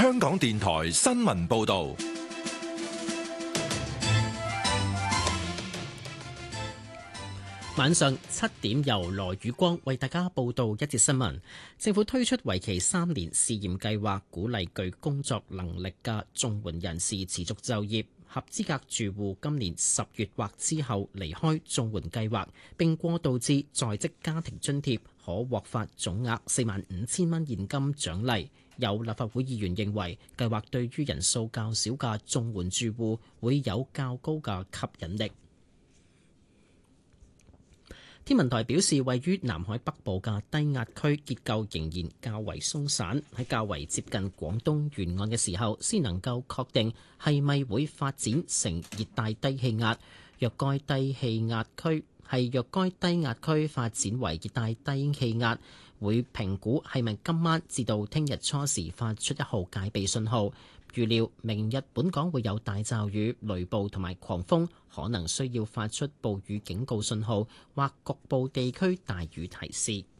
香港電台新聞報道。 晚上7點，由羅宇光為大家報道一節新聞。政府推出為期3年試驗計劃，鼓勵具工作能力嘅綜援人士持續就業。合資格住戶今年10月或之後離開綜援計劃，並過渡至在職家庭津貼，可獲發總額45000蚊現金獎勵。有立法會議員認為，計劃對於人數較少嘅綜援住戶會有較高嘅吸引力。天文台表示，位於南海北部嘅低壓區結構仍然較為鬆散，喺較為接近廣東沿岸嘅時候，先能夠確定係咪會發展成熱帶低氣壓。若該低壓區發展為熱帶低氣壓，會評估係咪今晚至到聽日初時發出1號戒備信號。預料明日本港會有大驟雨、雷暴同埋狂風，可能需要發出暴雨警告信號或局部地區大雨提示。